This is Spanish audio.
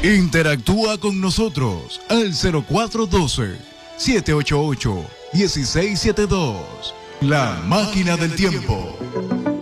Interactúa con nosotros al 0412-788-1672. La máquina del tiempo.